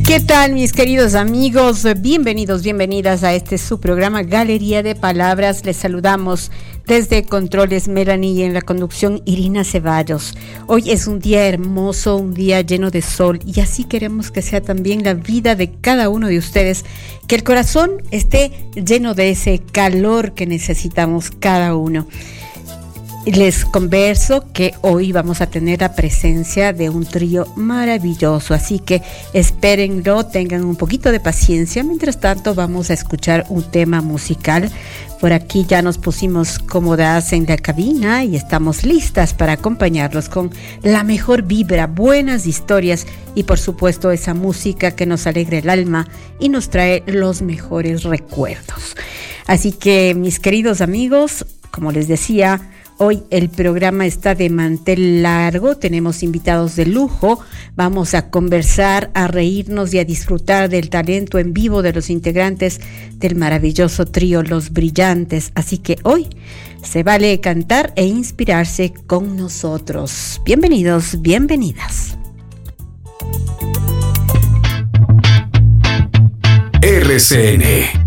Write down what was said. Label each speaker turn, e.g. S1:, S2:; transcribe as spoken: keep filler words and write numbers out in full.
S1: ¿Qué tal, mis queridos amigos? Bienvenidos, bienvenidas a este su programa Galería de Palabras. Les saludamos desde Controles Melanie y en la conducción Irina Ceballos. Hoy es un día hermoso, un día lleno de sol, y así queremos que sea también la vida de cada uno de ustedes, que el corazón esté lleno de ese calor que necesitamos cada uno. Les converso que hoy vamos a tener la presencia de un trío maravilloso, así que espérenlo, tengan un poquito de paciencia. Mientras tanto, vamos a escuchar un tema musical. Por aquí ya nos pusimos cómodas en la cabina y estamos listas para acompañarlos con la mejor vibra, buenas historias y por supuesto esa música que nos alegra el alma y nos trae los mejores recuerdos. Así que, mis queridos amigos, como les decía, hoy el programa está de mantel largo, tenemos invitados de lujo, vamos a conversar, a reírnos y a disfrutar del talento en vivo de los integrantes del maravilloso trío Los Brillantes. Así que hoy se vale cantar e inspirarse con nosotros. Bienvenidos, bienvenidas.
S2: R C N